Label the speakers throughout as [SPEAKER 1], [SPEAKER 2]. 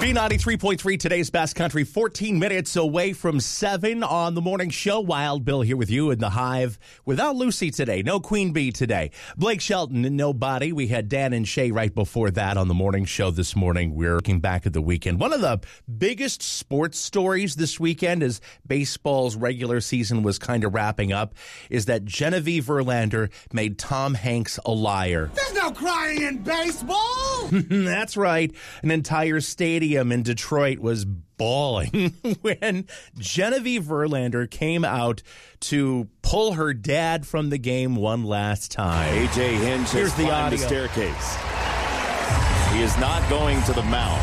[SPEAKER 1] B93.3, today's best country, 14 minutes away from 7 on the morning show. Wild Bill here with you in the Hive. Without Lucy today, no Queen Bee today. Blake Shelton and nobody. We had Dan and Shay right before that on the morning show this morning. We're looking back at the weekend. One of the biggest sports stories this weekend, as baseball's regular season was kind of wrapping up, is that Genevieve Verlander made Tom Hanks a liar.
[SPEAKER 2] There's no crying in baseball!
[SPEAKER 1] That's right. An entire stadium in Detroit was bawling when Genevieve Verlander came out to pull her dad from the game one last time.
[SPEAKER 3] A.J. Hinch has climbed the staircase. He is not going to the mound.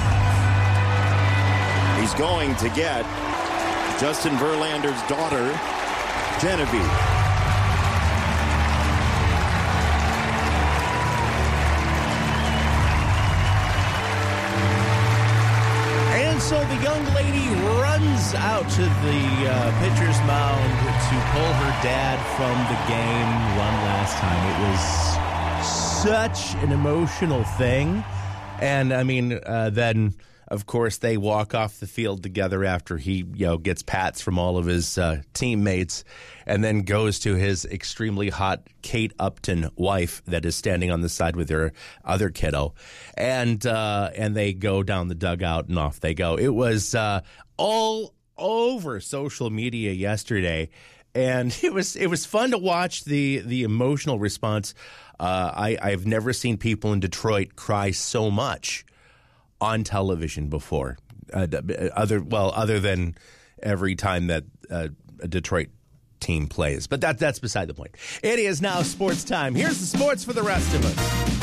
[SPEAKER 3] He's going to get Justin Verlander's daughter, Genevieve.
[SPEAKER 1] So the young lady runs out to the pitcher's mound to pull her dad from the game one last time. It was such an emotional thing. And, I mean, then, of course, they walk off the field together after he, gets pats from all of his teammates and then goes to his extremely hot Kate Upton wife that is standing on the side with her other kiddo. And they go down the dugout and off they go. It was all over social media yesterday. And it was fun to watch the emotional response. I've never seen people in Detroit cry so much on television before, other than every time that a Detroit team plays. But that's beside the point. It is now sports time. Here's the sports for the rest of us.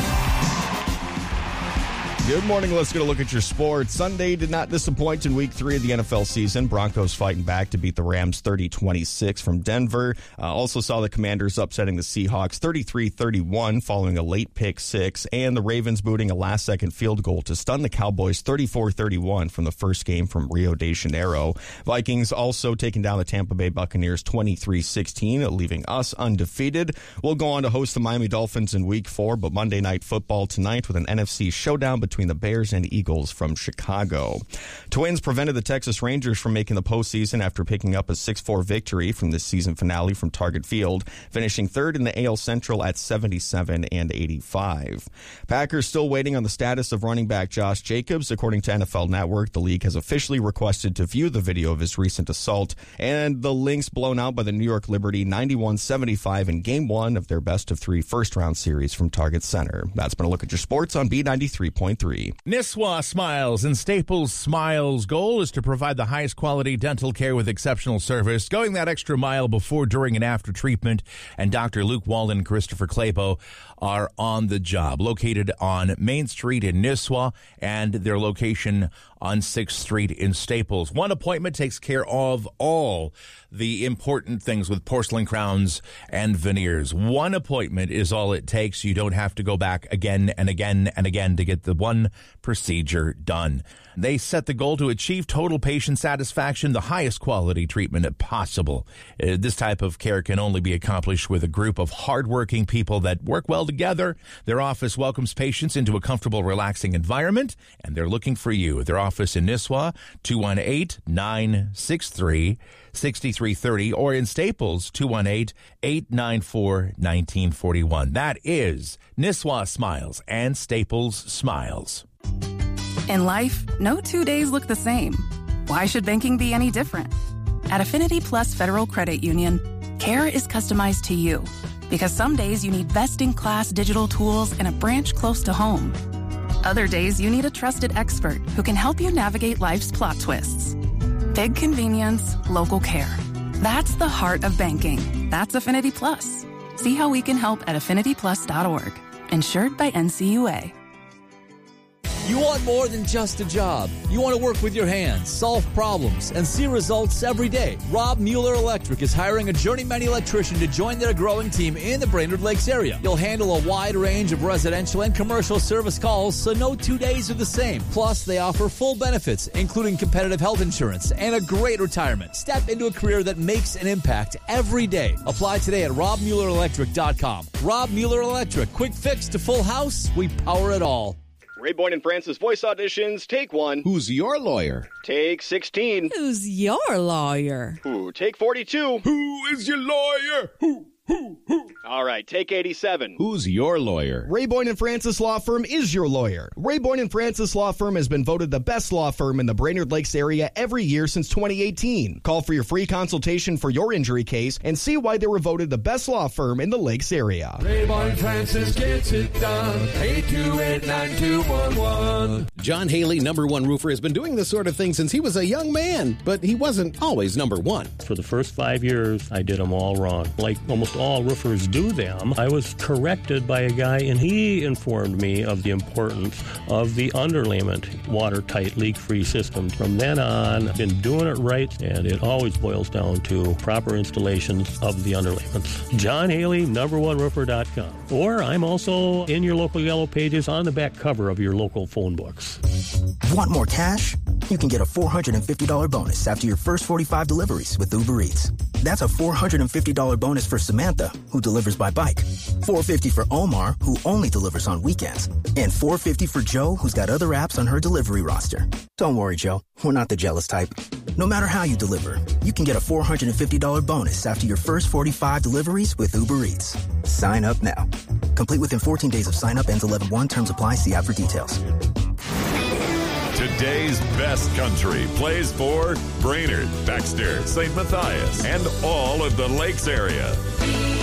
[SPEAKER 4] Good morning. Let's get a look at your sports. Sunday did not disappoint in Week 3 of the NFL season. Broncos fighting back to beat the Rams 30-26 from Denver. Also saw the Commanders upsetting the Seahawks 33-31 following a late pick six, and the Ravens booting a last-second field goal to stun the Cowboys 34-31 from the first game from Rio de Janeiro. Vikings also taking down the Tampa Bay Buccaneers 23-16, leaving us undefeated. We'll go on to host the Miami Dolphins in Week 4, but Monday Night Football tonight with an NFC showdown between the Bears and Eagles from Chicago. Twins prevented the Texas Rangers from making the postseason after picking up a 6-4 victory from this season finale from Target Field, finishing third in the AL Central at 77-85. Packers still waiting on the status of running back Josh Jacobs. According to NFL Network, the league has officially requested to view the video of his recent assault, and the Lynx blown out by the New York Liberty 91-75 in Game 1 of their best-of-3 first-round series from Target Center. That's been a look at your sports on B93.3.
[SPEAKER 5] Nisswa Smiles and Staples Smiles' goal is to provide the highest quality dental care with exceptional service, going that extra mile before, during, and after treatment. And Dr. Luke Walden and Christopher Clabo are on the job. Located on Main Street in Nisswa and their location on 6th Street in Staples. One appointment takes care of all the important things with porcelain crowns and veneers. One appointment is all it takes. You don't have to go back again and again and again to get the one procedure done. They set the goal to achieve total patient satisfaction, the highest quality treatment possible. This type of care can only be accomplished with a group of hardworking people that work well together. Their office welcomes patients into a comfortable, relaxing environment, and they're looking for you. Their office in Nisswa, 218-963-6330, or in Staples, 218-894-1941. That is Nisswa Smiles and Staples Smiles.
[SPEAKER 6] In life, no 2 days look the same. Why should banking be any different? At Affinity Plus Federal Credit Union, care is customized to you. Because some days you need best-in-class digital tools and a branch close to home. Other days you need a trusted expert who can help you navigate life's plot twists. Big convenience, local care. That's the heart of banking. That's Affinity Plus. See how we can help at affinityplus.org. Insured by NCUA.
[SPEAKER 7] You want more than just a job. You want to work with your hands, solve problems, and see results every day. Rob Mueller Electric is hiring a journeyman electrician to join their growing team in the Brainerd Lakes area. You'll handle a wide range of residential and commercial service calls, so no 2 days are the same. Plus, they offer full benefits, including competitive health insurance and a great retirement. Step into a career that makes an impact every day. Apply today at robmuellerelectric.com. Rob Mueller Electric. Quick fix to full house. We power it all.
[SPEAKER 4] Ray Boyne and Francis voice auditions, take 1.
[SPEAKER 8] Who's your lawyer?
[SPEAKER 4] Take 16.
[SPEAKER 9] Who's your lawyer?
[SPEAKER 4] Ooh, take 42.
[SPEAKER 8] Who is your lawyer? Who?
[SPEAKER 4] All right, take 87.
[SPEAKER 8] Who's your lawyer?
[SPEAKER 4] Ray Boyne and Francis Law Firm is your lawyer. Ray Boyne and Francis Law Firm has been voted the best law firm in the Brainerd Lakes area every year since 2018. Call for your free consultation for your injury case and see why they were voted the best law firm in the Lakes area.
[SPEAKER 10] Ray Boyne Francis gets it done. 828-9211.
[SPEAKER 8] John Haley, #1 roofer, has been doing this sort of thing since he was a young man, but he wasn't always #1.
[SPEAKER 11] For the first 5 years, I did them all wrong. Like almost all roofers do them, I was corrected by a guy, and he informed me of the importance of the underlayment watertight, leak-free system. From then on, I've been doing it right, and it always boils down to proper installations of the underlayments. John Haley, #1roofer.com. Or I'm also in your local Yellow Pages on the back cover of your local phone books.
[SPEAKER 12] Want more cash? You can get a $450 bonus after your first 45 deliveries with Uber Eats. That's a $450 bonus for Samantha, who delivers by bike. $450 for Omar, who only delivers on weekends. And $450 for Joe, who's got other apps on her delivery roster. Don't worry, Joe. We're not the jealous type. No matter how you deliver, you can get a $450 bonus after your first 45 deliveries with Uber Eats. Sign up now. Complete within 14 days of sign up. Ends 11/1. Terms apply. See app for details.
[SPEAKER 13] Today's best country plays for Brainerd, Baxter, St. Matthias, and all of the Lakes area.